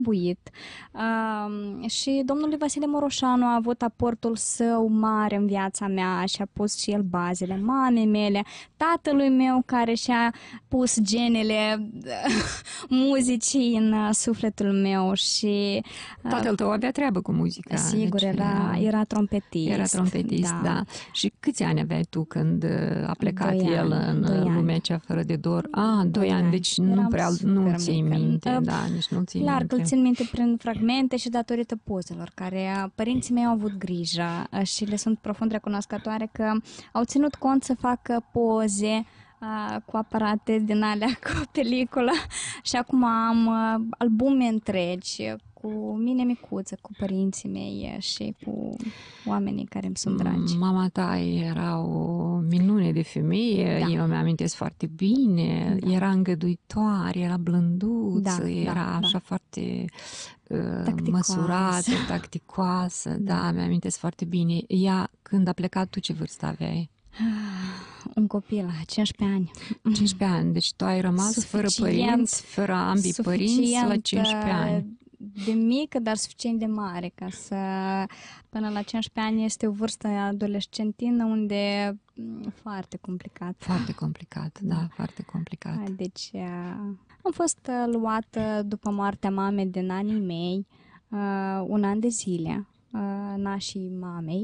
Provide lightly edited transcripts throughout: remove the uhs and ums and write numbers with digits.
buit. Și domnul Vasile Moroșanu a avut aportul său mare în viața mea și a pus și el bazele mamei mele, tatălui meu care și-a pus genele muzicii în sufletul meu și... Tatăl tău avea treabă cu muzica. Sigur, deci, era trompetist. Era trompetist, da. Și câți ani aveai tu când a plecat el în lumea cea fără de dor? 2 ani, deci nu ți-ai minte, da, nici nu ți-ai clar minte. că îl țin minte prin fragmente și datorită pozelor, care părinții mei au avut grijă și le sunt profund recunoscătoare că au ținut cont să facă poze cu aparate din alea, cu peliculă și acum am albume întregi cu mine micuță, cu părinții mei și cu oamenii care îmi sunt dragi. Mama ta era o minune de femeie, Da. eu mi-amintesc foarte bine, era îngăduitoare, era blânduță, era așa foarte măsurată, tacticoasă, da, mi-amintesc foarte bine. Ea, când a plecat, tu ce vârstă aveai? Un copil, 15 ani. 15 ani, deci tu ai rămas fără părinți, fără ambii părinți la 15 ani. De mică, dar suficient de mare, ca să... Până la 15 ani este o vârstă adolescentină unde foarte complicat. Foarte complicat, da, foarte complicat. Deci am fost luată după moartea mamei din anii mei, 1 an de zile, nașii mamei,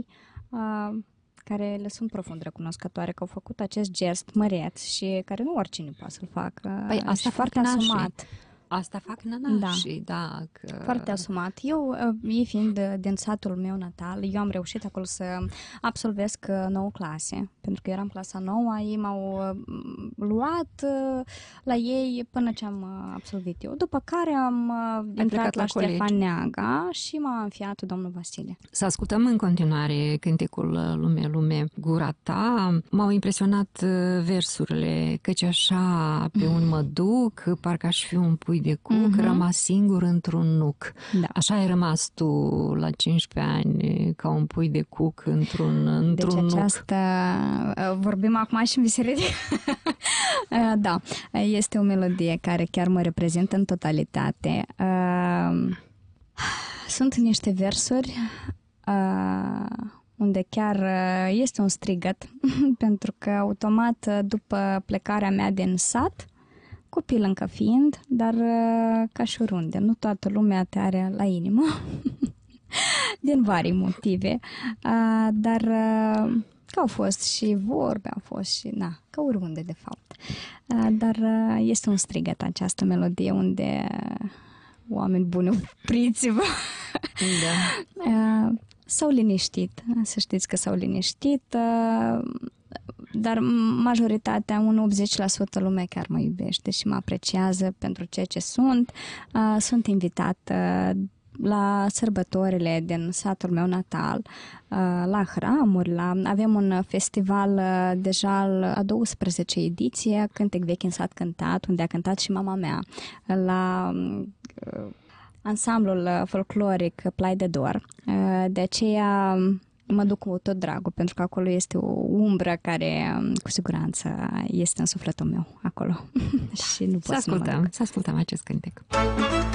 care le sunt profund recunoscătoare că au făcut acest gest măreț și care nu oricine poate să-l facă. Păi asta foarte asumat. Asta fac nănașii, da. Foarte asumat. Eu, ei fiind din satul meu natal, eu am reușit acolo să absolvesc 9 clase, pentru că eram clasa 9, ei m-au luat la ei până ce am absolvit eu. După care am intrat la Ștefan Neaga și m-a înfiat domnul Vasile. Să ascultăm în continuare cântecul Lume, lume, gura ta. M-au impresionat versurile, căci așa pe un mă duc, parcă aș fi un pui de cuc, rămas singur într-un nuc. Da. Așa ai rămas tu la 15 ani, ca un pui de cuc într-un nuc. Vorbim acum și mi se ridică. Da, este o melodie care chiar mă reprezintă în totalitate. Sunt niște versuri unde chiar este un strigăt, pentru că automat după plecarea mea din sat, copil încă fiind, dar ca și oriunde, nu toată lumea te are la inimă, din vari motive, dar că au fost și vorbe, au fost și, ca oriunde de fapt. Dar este un strigăt această melodie unde oameni buni, opriți-vă! Da. S-au liniștit, să știți că s-au liniștit, dar majoritatea, un 80% lumea chiar mă iubește și mă apreciază pentru ceea ce sunt. Sunt invitată la sărbătorile din satul meu natal, la hramuri, avem un festival deja a 12 ediție, Cântec vechi în sat cântat, unde a cântat și mama mea, la ansamblul folcloric Plai de Dor. De aceea mă duc cu tot dragul, pentru că acolo este o umbră care cu siguranță este în sufletul meu acolo. Și nu pot să ascultăm acest cântec.